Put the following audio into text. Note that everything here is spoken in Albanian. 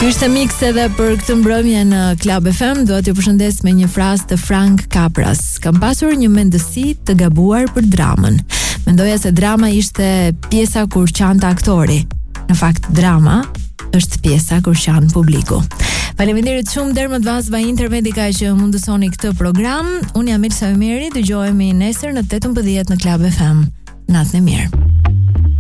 Ky ishte mix edhe për këtë mbrëmje në Club FM. Dua t'ju përshëndes me një frazë të Frank Capras. Kam pasur një mendësi të gabuar për dramën. Mendoja se drama ishte pjesa kur qante aktori. Në fakt drama është pjesa kur qan publiku. Faleminderit shumë Dermot Vazva Intermedica që mundësoni këtë program. Unë jam Elsa Emeri, dëgjohemi nesër në 18 në Club FM. Natën e mirë.